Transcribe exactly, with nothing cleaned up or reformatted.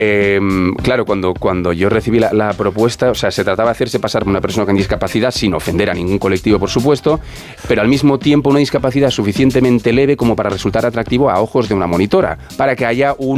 Eh, claro, cuando, cuando yo recibí la, la propuesta, o sea, se trataba de hacerse pasar por una persona con discapacidad sin ofender a ningún colectivo, por supuesto, pero al mismo tiempo una discapacidad suficientemente leve como para resultar atractivo a ojos de una monitora, para que haya un